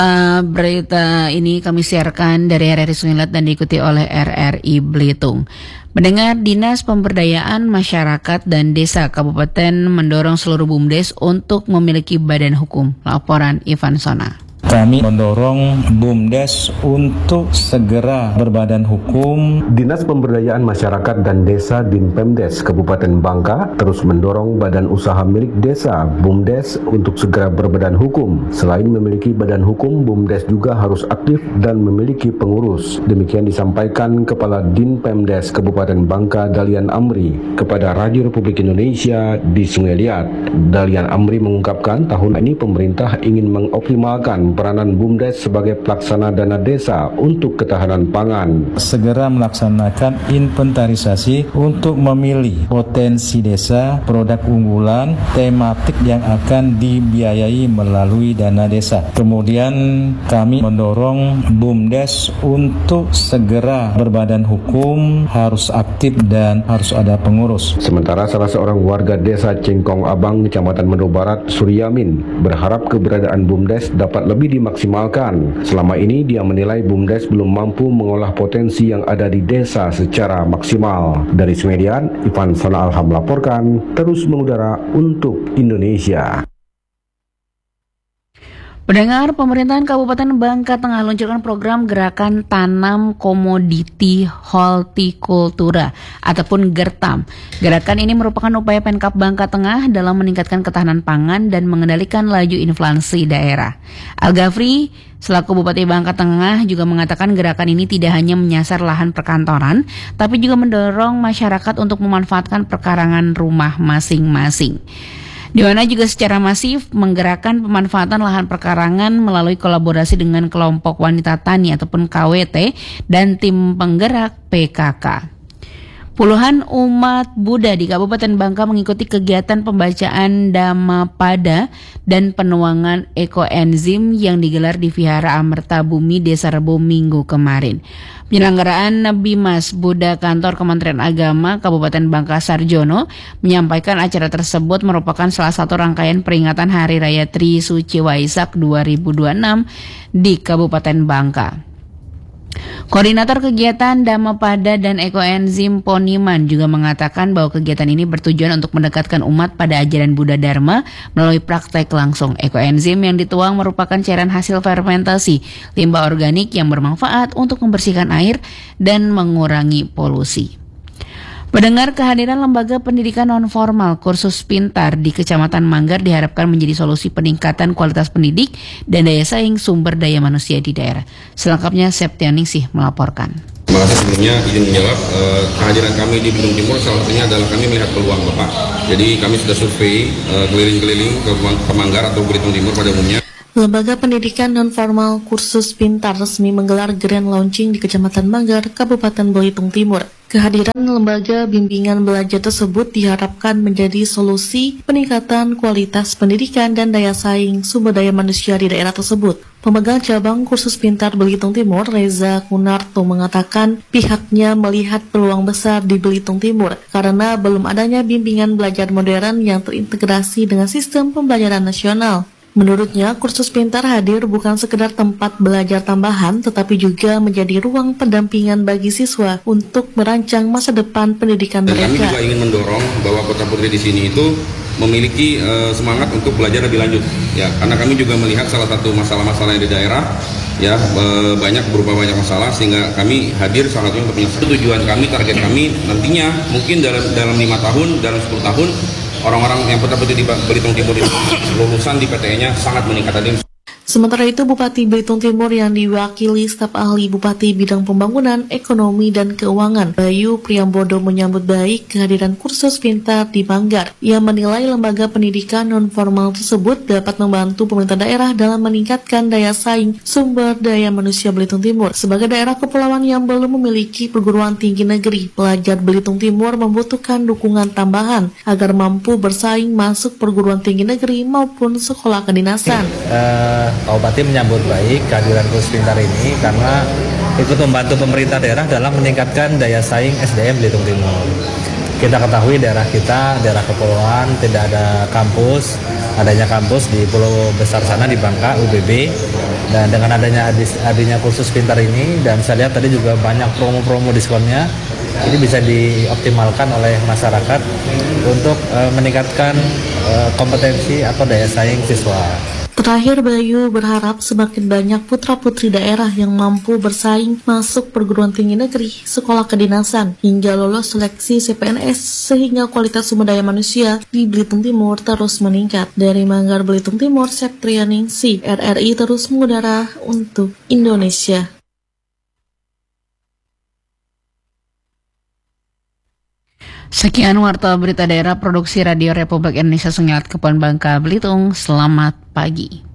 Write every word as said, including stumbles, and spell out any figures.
Uh, berita ini kami siarkan dari R R I Sungilat dan diikuti oleh R R I Belitung. Mendengar Dinas Pemberdayaan Masyarakat dan Desa Kabupaten mendorong seluruh BUMDes untuk memiliki badan hukum. Laporan Ivan Sona. Kami mendorong BUMDes untuk segera berbadan hukum. Dinas Pemberdayaan Masyarakat dan Desa Dinpemdes Kabupaten Bangka terus mendorong badan usaha milik desa BUMDes untuk segera berbadan hukum. Selain memiliki badan hukum, BUMDes juga harus aktif dan memiliki pengurus. Demikian disampaikan Kepala Dinpemdes Kabupaten Bangka Dalian Amri kepada Radio Republik Indonesia di Sungai Liat. Dalian Amri mengungkapkan tahun ini pemerintah ingin mengoptimalkan peranan BUMDes sebagai pelaksana dana desa untuk ketahanan pangan. Segera melaksanakan inventarisasi untuk memilih potensi desa, produk unggulan, tematik yang akan dibiayai melalui dana desa. Kemudian kami mendorong BUMDes untuk segera berbadan hukum, harus aktif dan harus ada pengurus. Sementara salah seorang warga desa Cengkong Abang, Kecamatan Mendo Barat, Suryamin, berharap keberadaan BUMDes dapat lebih dimaksimalkan. Selama ini dia menilai BUMDes belum mampu mengolah potensi yang ada di desa secara maksimal. Dari Semedian, Ivan Sona Alham melaporkan, terus mengudara untuk Indonesia. Pendengar, pemerintahan Kabupaten Bangka Tengah luncurkan program Gerakan Tanam Komoditi Hortikultura ataupun GERTAM. Gerakan ini merupakan upaya Pemkab Bangka Tengah dalam meningkatkan ketahanan pangan dan mengendalikan laju inflasi daerah. Al-Ghafri selaku Bupati Bangka Tengah juga mengatakan gerakan ini tidak hanya menyasar lahan perkantoran, tapi juga mendorong masyarakat untuk memanfaatkan perkarangan rumah masing-masing. Di mana juga secara masif menggerakkan pemanfaatan lahan perkarangan melalui kolaborasi dengan kelompok wanita tani ataupun K W T dan tim penggerak P K K. Puluhan umat Buddha di Kabupaten Bangka mengikuti kegiatan pembacaan Dhammapada dan penuangan ekoenzim yang digelar di Vihara Amerta Bumi Desa Rebo Minggu kemarin. Penyelenggaraan Bimas Buddha Kantor Kementerian Agama Kabupaten Bangka Sarjono menyampaikan acara tersebut merupakan salah satu rangkaian peringatan Hari Raya Tri Suci Waisak dua ribu dua puluh enam di Kabupaten Bangka. Koordinator kegiatan Dhammapada dan Ekoenzim Poniman juga mengatakan bahwa kegiatan ini bertujuan untuk mendekatkan umat pada ajaran Buddha Dharma melalui praktek langsung. Ekoenzim yang dituang merupakan cairan hasil fermentasi limbah organik yang bermanfaat untuk membersihkan air dan mengurangi polusi. Mendengar kehadiran lembaga pendidikan non-formal kursus pintar di Kecamatan Manggar diharapkan menjadi solusi peningkatan kualitas pendidik dan daya saing sumber daya manusia di daerah. Selengkapnya Septianingsih melaporkan. Terima kasih sebelumnya izin menjawab eh, kehadiran kami di Belitung Timur salah satunya adalah kami melihat peluang Bapak. Jadi kami sudah survei eh, keliling-keliling ke, ke Manggar atau Belitung Timur pada umumnya. Lembaga Pendidikan Non-Formal Kursus Pintar resmi menggelar grand launching di Kecamatan Manggar, Kabupaten Belitung Timur. Kehadiran lembaga bimbingan belajar tersebut diharapkan menjadi solusi peningkatan kualitas pendidikan dan daya saing sumber daya manusia di daerah tersebut. Pemegang cabang kursus pintar Belitung Timur, Reza Kunarto, mengatakan pihaknya melihat peluang besar di Belitung Timur karena belum adanya bimbingan belajar modern yang terintegrasi dengan sistem pembelajaran nasional. Menurutnya, kursus pintar hadir bukan sekedar tempat belajar tambahan, tetapi juga menjadi ruang pendampingan bagi siswa untuk merancang masa depan pendidikan Dan mereka. Kami juga ingin mendorong bahwa Kota Putri di sini itu memiliki uh, semangat untuk belajar lebih lanjut, ya, karena kami juga melihat salah satu masalah-masalah di daerah, ya, uh, banyak berupa banyak masalah sehingga kami hadir salah satunya untuk menyelesaikan. Tujuan kami, target kami nantinya mungkin dalam dalam lima tahun, dalam sepuluh tahun. Orang-orang yang putri di Belitung Timur itu lulusan di P T N-nya sangat meningkat tadi. Sementara itu, Bupati Belitung Timur yang diwakili staf ahli Bupati Bidang Pembangunan, Ekonomi, dan Keuangan, Bayu Priambodo menyambut baik kehadiran kursus pintar di Manggar. Ia menilai lembaga pendidikan non-formal tersebut dapat membantu pemerintah daerah dalam meningkatkan daya saing sumber daya manusia Belitung Timur. Sebagai daerah kepulauan yang belum memiliki perguruan tinggi negeri, pelajar Belitung Timur membutuhkan dukungan tambahan agar mampu bersaing masuk perguruan tinggi negeri maupun sekolah kedinasan. Uh... Kabupaten menyambut baik kehadiran kursus pintar ini karena ikut membantu pemerintah daerah dalam meningkatkan daya saing S D M Belitung Timur. Kita ketahui daerah kita, daerah kepulauan, tidak ada kampus, adanya kampus di pulau besar sana di Bangka, U B B. Dan dengan adanya adis, adanya kursus pintar ini, dan saya lihat tadi juga banyak promo-promo diskonnya, ini bisa dioptimalkan oleh masyarakat untuk uh, meningkatkan uh, kompetensi atau daya saing siswa. Terakhir, Bayu berharap semakin banyak putra-putri daerah yang mampu bersaing masuk perguruan tinggi negeri, sekolah kedinasan, hingga lolos seleksi C P N S sehingga kualitas sumber daya manusia di Belitung Timur terus meningkat. Dari Manggar, Belitung Timur, Septrianingsih, R R I terus mengudara untuk Indonesia. Sekian warta berita daerah produksi Radio Republik Indonesia Sungai Kepulauan Bangka Belitung. Selamat pagi.